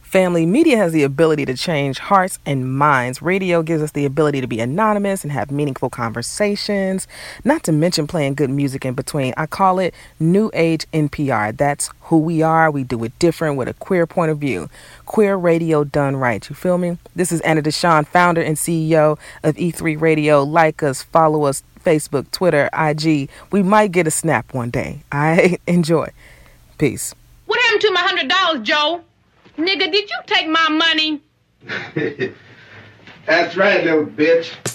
Family, media has the ability to change hearts and minds. Radio gives us the ability to be anonymous and have meaningful conversations, not to mention playing good music in between. I call it New Age NPR. That's who we are. We do it different with a queer point of view. Queer radio done right. You feel me? This is Anna Deshawn, founder and CEO of E3 Radio. Like us, follow us, Facebook, Twitter, IG. We might get a snap one day. I enjoy. Peace. What happened to my $100, Joe? Nigga, did you take my money? That's right, little bitch.